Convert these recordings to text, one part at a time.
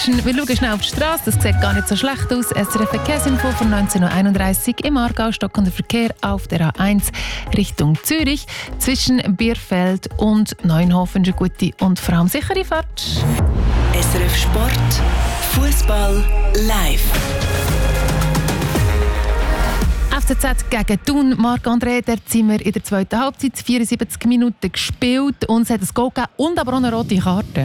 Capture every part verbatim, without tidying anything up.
Wir schauen schnell auf die Straße, das sieht gar nicht so schlecht aus. S R F Verkehrsinfo von neunzehn Uhr einunddreißig im Aargau, stockender Verkehr auf der A eins Richtung Zürich. Zwischen Bierfeld und Neunhofen eine gute und vor allem sichere Fahrt. S R F Sport, Fußball live. F C Z gegen Thun. Marc-André, dort sind wir in der zweiten Halbzeit, vierundsiebzig Minuten gespielt und es hat ein Goal gegeben und aber auch eine rote Karte.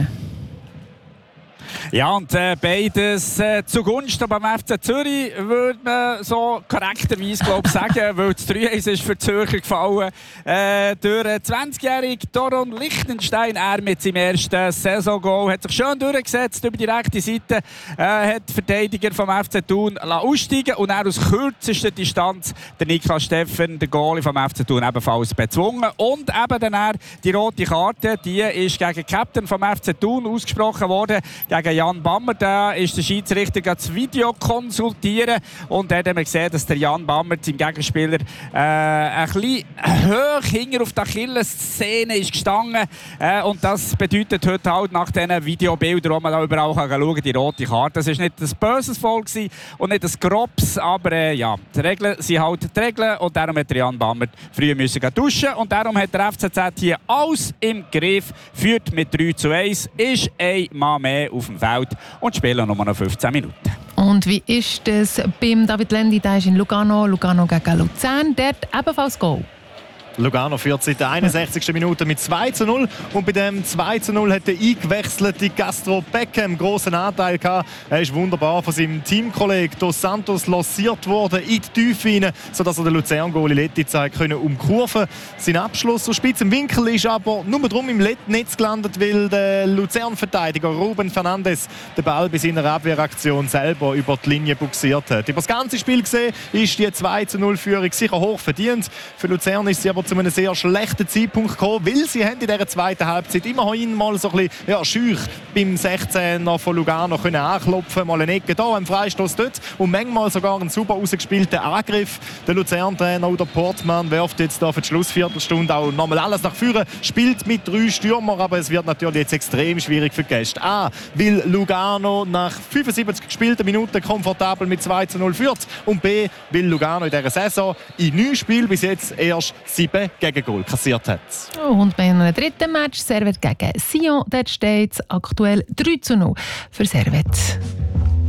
Ja, und äh, beides äh, zugunsten beim F C Zürich, würde man so korrekterweise glaub, sagen, weil das drei eins ist für die Zürcher gefallen. Äh, durch den zwanzigjährigen Doron Lichtenstein, er mit seinem ersten Saison-Goal, hat sich schön durchgesetzt über die rechte Seite, äh, hat die Verteidiger vom F C Thun aussteigen und er aus kürzester Distanz der Niklas Steffen, der Goalie vom F C Thun, ebenfalls bezwungen. Und eben dann er, die rote Karte, die ist gegen den Captain vom F C Thun ausgesprochen worden, gegen Jan Bammer. Da ist der Schiedsrichter das Video konsultieren und da haben wir gesehen, dass der Jan Bammer, sein Gegenspieler, äh, ein bisschen hoch hinter auf der Achillessehne ist gestanden. Äh, und das bedeutet heute halt nach diesen Videobildern, wo man da überall schauen kann, die rote Karte. Das war nicht ein böses Foul und nicht ein grobes, aber äh, ja, die Regeln sind halt die Regeln und darum hat der Jan Bammer früh müssen duschen und darum hat der F C Z hier alles im Griff, führt mit drei zu eins, ist ein Mann mehr auf dem Feld und spielen nur noch fünfzehn Minuten. Und wie ist es beim David Lendi? Der ist in Lugano, Lugano gegen Luzern. Dort ebenfalls Goal. Lugano führt seit der einundsechzigsten Minute mit zwei zu null. Und bei dem zwei zu null hat der eingewechselte Castro Beckham grossen Anteil gehabt. Er ist wunderbar von seinem Teamkollegen Dos Santos lanciert worden in die Tiefe hinein, sodass er den Luzern-Goalie Letizia können umkurven. Sein Abschluss so spitz im Winkel ist aber nur drum im Netz gelandet, weil der Luzern-Verteidiger Ruben Fernandes den Ball bei seiner Abwehraktion selber über die Linie buxiert hat. Über das ganze Spiel gesehen ist die zwei zu null Führung sicher hoch verdient. Für Luzern ist sie aber zu einem sehr schlechten Zeitpunkt gekommen, weil sie haben in dieser zweiten Halbzeit immerhin mal so ein bisschen ja, schüch beim sechzehner von Lugano können anklopfen, mal eine Ecke da, einen Freistoß dort und manchmal sogar einen super ausgespielten Angriff. Der Luzern-Trainer Udo Portmann wirft jetzt da für die Schlussviertelstunde auch nochmal alles nach vorne, spielt mit drei Stürmern, aber es wird natürlich jetzt extrem schwierig für die Gäste. A, weil Lugano nach fünfundsiebzig gespielten Minuten komfortabel mit zwei zu null führt und B, weil Lugano in dieser Saison in neun Spielen bis jetzt erst sieben Gegengol kassiert hat. Und bei einem dritten Match, Servet gegen Sion, dort steht es aktuell drei zu null für Servet.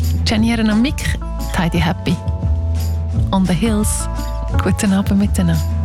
Jenny und Mick, Tidy Happy. On the Hills. Guten Abend miteinander.